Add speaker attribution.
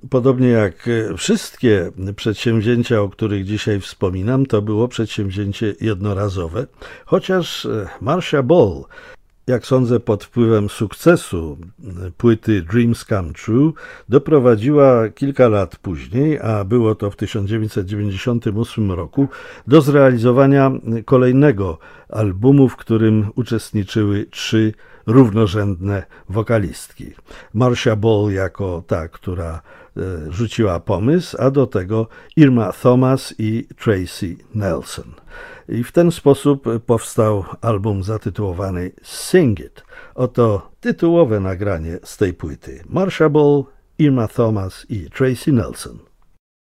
Speaker 1: podobnie jak wszystkie przedsięwzięcia, o których dzisiaj wspominam, to było przedsięwzięcie jednorazowe, chociaż Marcia Ball, jak sądzę, pod wpływem sukcesu płyty Dreams Come True doprowadziła kilka lat później, a było to w 1998 roku, do zrealizowania kolejnego albumu, w którym uczestniczyły 3 równorzędne wokalistki. Marcia Ball jako ta, która rzuciła pomysł, a do tego Irma Thomas i Tracy Nelson. I w ten sposób powstał album zatytułowany Sing It. Oto tytułowe nagranie z tej płyty. Marcia Ball, Irma Thomas i Tracy Nelson.